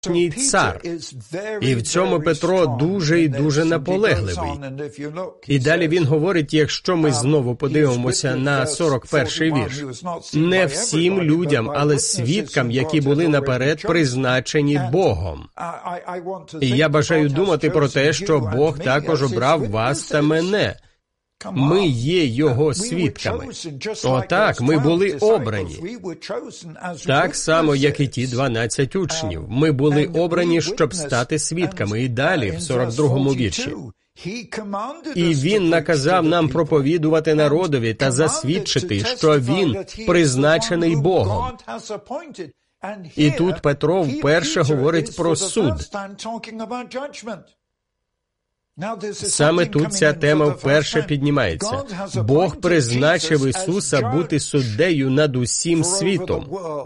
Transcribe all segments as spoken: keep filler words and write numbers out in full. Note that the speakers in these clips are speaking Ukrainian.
цар. І в цьому Петро дуже і дуже наполегливий. І далі він говорить, якщо ми знову подивимося на сорок перший вірш. Не всім людям, але свідкам, які були наперед призначені Богом. І я бажаю думати про те, що Бог також обрав вас та мене. Ми є Його свідками. Отак, ми були обрані. Так само, як і ті дванадцять учнів. Ми були обрані, щоб стати свідками. І далі, в сорок другому вірші. І Він наказав нам проповідувати народові та засвідчити, що Він призначений Богом. І тут Петро вперше говорить про суд. Саме тут ця тема вперше піднімається. Бог призначив Ісуса бути суддею над усім світом.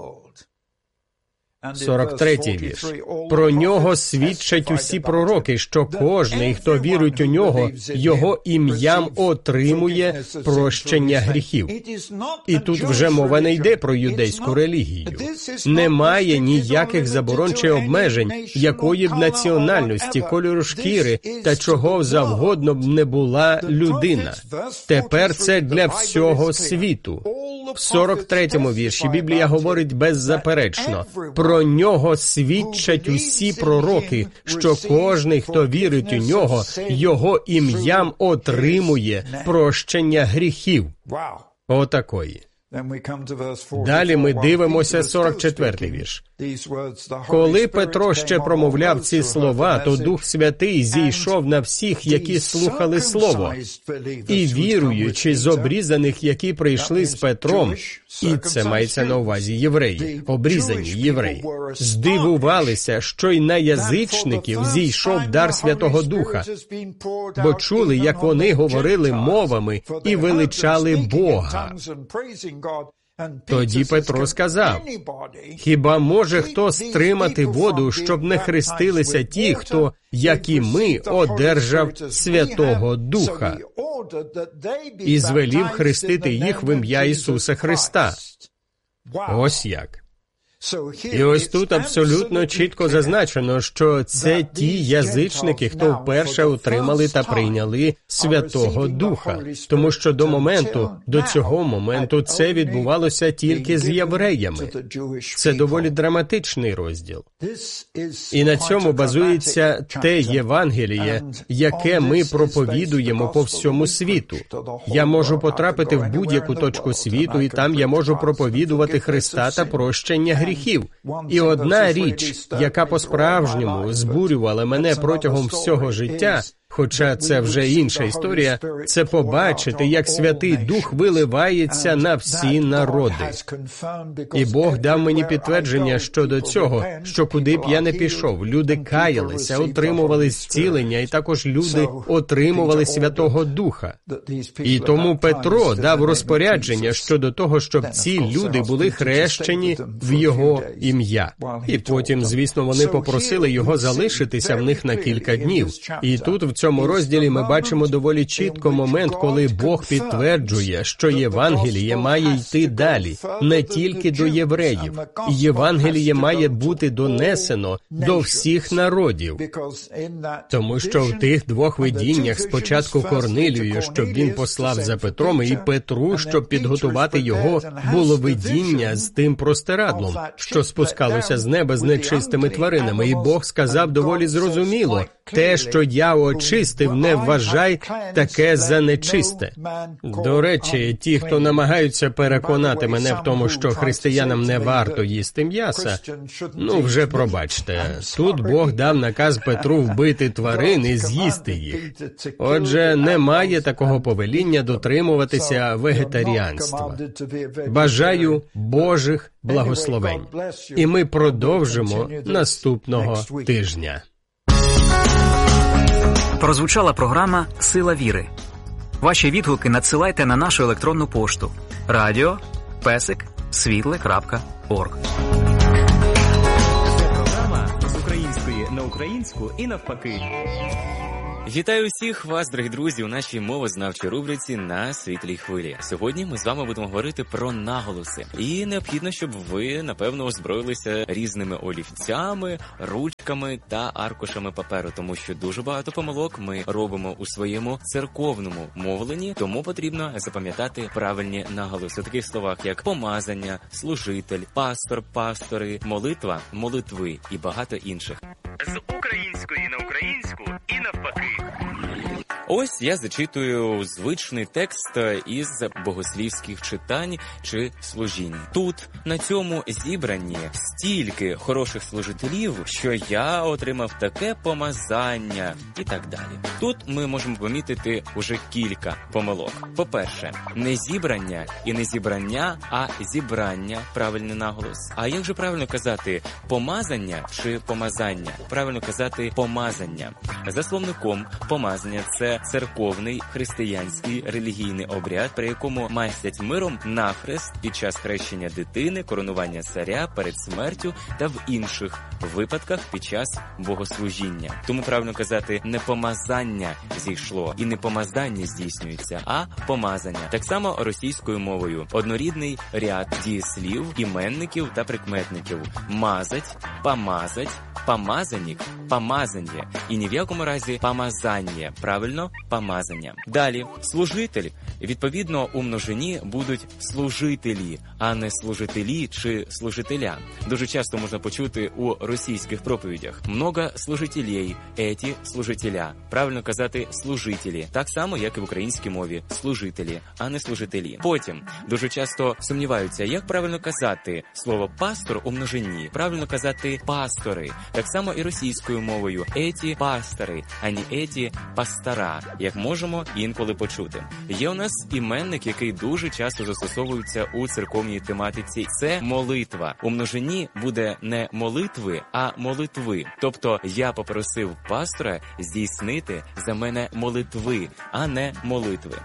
сорок третій вірш. Про Нього свідчать усі пророки, що кожний, хто вірить у Нього, Його ім'ям отримує прощення гріхів. І тут вже мова не йде про юдейську релігію. Немає ніяких заборон чи обмежень, якої б національності, кольору шкіри та чого завгодно б не була людина. Тепер це для всього світу. В сорок третьому вірші Біблія говорить беззаперечно: про Нього свідчать усі пророки, що кожний, хто вірить у Нього, Його ім'ям отримує прощення гріхів. Отакої. Далі ми дивимося сорок четвертий вірш. Коли Петро ще промовляв ці слова, то Дух Святий зійшов на всіх, які слухали Слово. І віруючи з обрізаних, які прийшли з Петром, і це мається на увазі євреї, обрізані євреї, здивувалися, що й на язичників зійшов дар Святого Духа, бо чули, як вони говорили мовами і величали Бога. Тоді Петро сказав: «Хіба може хто стримати воду, щоб не хрестилися ті, хто, як і ми, одержав Святого Духа?» І звелів хрестити їх в ім'я Ісуса Христа. Ось як. І ось тут абсолютно чітко зазначено, що це ті язичники, хто вперше отримали та прийняли Святого Духа. Тому що до моменту, до цього моменту це відбувалося тільки з євреями. Це доволі драматичний розділ. І на цьому базується те Євангеліє, яке ми проповідуємо по всьому світу. Я можу потрапити в будь-яку точку світу, і там я можу проповідувати Христа та прощення гріхів. І одна річ, яка по-справжньому збурювала мене протягом всього життя, хоча це вже інша історія, це побачити, як Святий Дух виливається на всі народи. І Бог дав мені підтвердження щодо цього, що куди б я не пішов, люди каялися, отримували зцілення, і також люди отримували Святого Духа. І тому Петро дав розпорядження щодо того, щоб ці люди були хрещені в Його ім'я. І потім, звісно, вони попросили Його залишитися в них на кілька днів. І тут в цьому розділі ми бачимо доволі чітко момент, коли Бог підтверджує, що Євангеліє має йти далі, не тільки до євреїв. Євангеліє має бути донесено до всіх народів. Тому що в тих двох видіннях, спочатку Корнилію, щоб він послав за Петром, і Петру, щоб підготувати його, було видіння з тим простирадлом, що спускалося з неба з нечистими тваринами. І Бог сказав доволі зрозуміло: те, що я очистив, не вважай таке за нечисте. До речі, ті, хто намагаються переконати мене в тому, що християнам не варто їсти м'яса, ну вже пробачте. Тут Бог дав наказ Петру вбити тварин і з'їсти їх. Отже, немає такого повеління дотримуватися вегетаріанства. Бажаю Божих благословень. І ми продовжимо наступного тижня. Прозвучала програма «Сила віри». Ваші відгуки надсилайте на нашу електронну пошту радіо песик світле крапка орг. Це програма з української на українську і навпаки. Вітаю усіх вас, дорогі друзі, у нашій мовознавчій рубриці «На світлій хвилі». Сьогодні ми з вами будемо говорити про наголоси. І необхідно, щоб ви, напевно, озброїлися різними олівцями, ручками та аркушами паперу, тому що дуже багато помилок ми робимо у своєму церковному мовленні, тому потрібно запам'ятати правильні наголоси. У таких словах, як помазання, служитель, пастор, пастори, молитва, молитви і багато інших. З української на українську і навпаки. Ось я зачитую звичний текст із богослівських читань чи служінь. Тут, на цьому зібранні, стільки хороших служителів, що я отримав таке помазання і так далі. Тут ми можемо помітити уже кілька помилок. По-перше, не зібрання і не зібрання, а зібрання, правильний наголос. А як же правильно казати помазання чи помазання? Правильно казати помазання. За словником, помазання – це церковний християнський релігійний обряд, при якому мастять миром нахрест під час хрещення дитини, коронування царя перед смертю та в інших випадках під час богослужіння. Тому правильно казати не помазання зійшло і не помазання здійснюється, а помазання. Так само російською мовою. Однорідний ряд дієслів, іменників та прикметників. Мазать, помазать, помазанник, помазання. І ні в якому разі помазання. Правильно? Помазання. Далі. Служитель. Відповідно, у множині будуть служителі, а не служителі чи служителя. Дуже часто можна почути у російських проповідях. Много служителей, еті служителя. Правильно казати служителі. Так само, як і в українській мові. Служителі, а не служителі. Потім, дуже часто сумніваються, як правильно казати слово пастор у множині. Правильно казати пастори. Так само і російською мовою. Еті пастори, а не еті пастора, як можемо інколи почути. Є у нас іменник, який дуже часто застосовується у церковній тематиці. Це молитва. У множині буде не молитви, а молитви. Тобто я попросив пастора здійснити за мене молитви, а не молитви.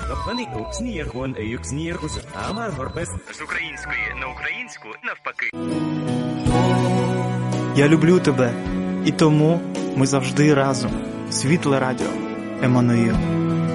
З української на українську навпаки. Я люблю тебе, і тому ми завжди разом. Світле радіо. Еммануїл.